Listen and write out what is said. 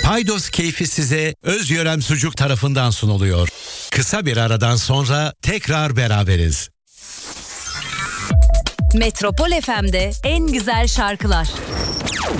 Paydos keyfi size Özyörem Sucuk tarafından sunuluyor. Kısa bir aradan sonra tekrar beraberiz. Metropol FM'de en güzel şarkılar.